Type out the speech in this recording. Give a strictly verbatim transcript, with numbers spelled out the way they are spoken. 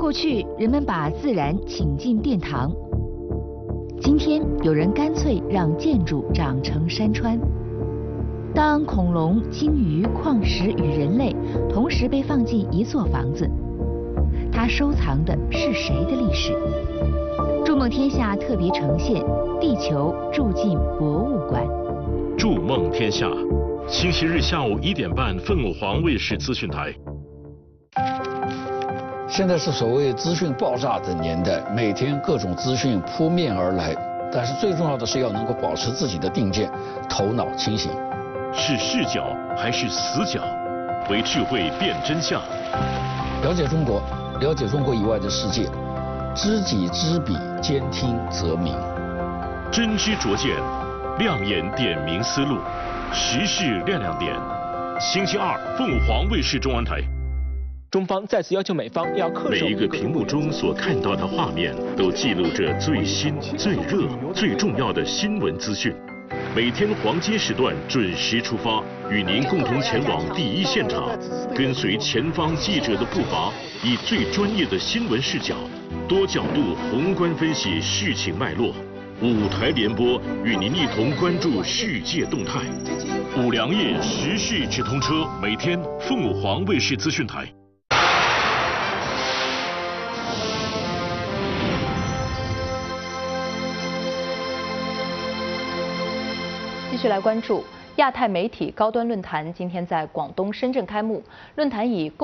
过去，人们把自然请进殿堂，今天有人干脆让建筑长成山川。当恐龙、鲸鱼、矿石与人类同时被放进一座房子，它收藏的是谁的历史？筑梦天下特别呈现《地球住进博物馆》。 筑梦天下，星期日下午一点半，凤凰卫视资讯台。 现在是所谓资讯爆炸的年代，每天各种资讯扑面而来，但是最重要的是要能够保持自己的定见，头脑清醒。 是视角还是死角？为智慧辨真相。 了解中国，了解中国以外的世界，知己知彼，兼听则明。 真知灼见，亮眼点明思路，时事亮亮点。星期二，凤凰卫视中文台。 中方再次要求美方要恪守。 每一个屏幕中所看到的画面，都记录着最新、最热、最重要的新闻资讯。每天黄金时段准时出发，与您共同前往第一现场，跟随前方记者的步伐，以最专业的新闻视角，多角度宏观分析事情脉络。五台联播，与您一同关注世界动态。五粮液时事直通车，每天凤凰卫视资讯台。 继续来关注亚太媒体高端论坛，今天在广东深圳开幕。论坛以共